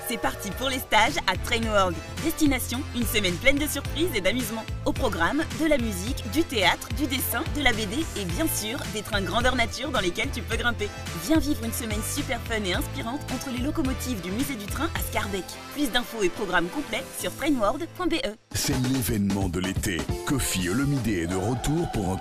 C'est parti pour les stages à Train World. Destination, une semaine pleine de surprises et d'amusement. Au programme, de la musique, du théâtre, du dessin, de la BD et bien sûr, des trains grandeur nature dans lesquels tu peux grimper. Viens vivre une semaine super fun et inspirante entre les locomotives du musée du train à Scarbeck. Plus d'infos et programmes complets sur trainworld.be. C'est l'événement de l'été. Kofi Olomide est de retour pour un